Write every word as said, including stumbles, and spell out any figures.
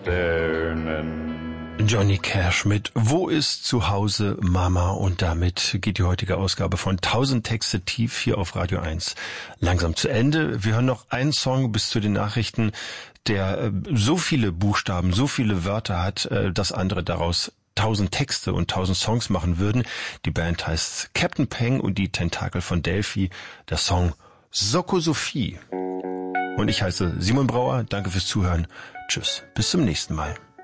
Sternen. Johnny Cash mit Wo ist zu Hause Mama? Und damit geht die heutige Ausgabe von tausend Texte tief hier auf Radio eins langsam zu Ende. Wir hören noch einen Song bis zu den Nachrichten, der äh, so viele Buchstaben, so viele Wörter hat, äh, dass andere daraus tausend Texte und tausend Songs machen würden. Die Band heißt Captain Peng und die Tentakel von Delphi. Der Song Soko Sophie. Und ich heiße Simon Brauer. Danke fürs Zuhören. Tschüss. Bis zum nächsten Mal.